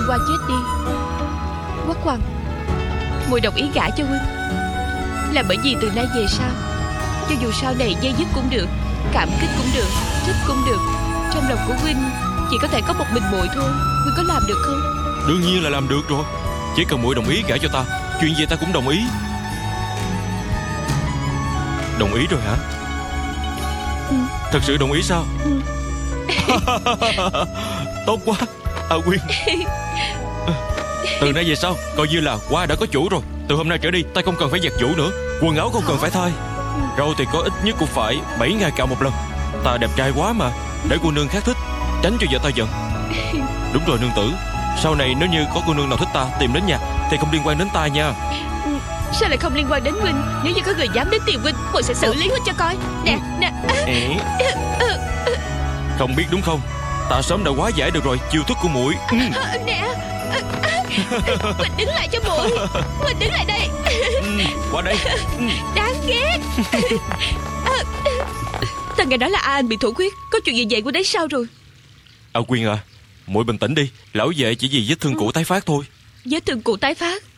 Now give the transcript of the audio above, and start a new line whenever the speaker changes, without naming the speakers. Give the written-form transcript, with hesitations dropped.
qua chết đi. Quách Quằn, muội đồng ý gả cho huynh là bởi vì từ nay về sau, cho dù sau này dây dứt cũng được, cảm kích cũng được, thích cũng được, trong lòng của huynh chỉ có thể có một mình muội thôi. Huynh có làm được không?
Đương nhiên là làm được rồi. Chỉ cần muội đồng ý gả cho ta, chuyện gì ta cũng đồng ý. Đồng ý rồi hả? Thật sự đồng ý sao? Tốt quá. A Quyên, từ nay về sau coi như là hoa đã có chủ rồi. Từ hôm nay trở đi ta không cần phải giặt giũ nữa, quần áo không cần phải thay, rau thì có ít nhất cũng phải 7 ngày cạo một lần. Ta đẹp trai quá mà, để cô nương khác thích, tránh cho vợ ta giận. Đúng rồi nương tử, sau này nếu như có cô nương nào thích ta tìm đến nhà thì không liên quan đến ta nha.
Sao lại không liên quan đến huynh? Nếu như có người dám đến tìm huynh, huynh sẽ xử lý huynh cho coi. Nè, nè.
Không biết đúng không? Ta sớm đã hóa giải được rồi chiêu thức của muội.
Nè, huynh đứng lại cho muội. Huynh đứng lại đây.
Qua đây.
Đáng ghét. Ta nghe nói là A Anh bị thổ huyết. Có chuyện gì vậy huynh đấy sao rồi?
A Quyên à, muội bình tĩnh đi. Lão vệ chỉ vì vết thương cũ tái phát thôi.
Vết thương cũ tái phát?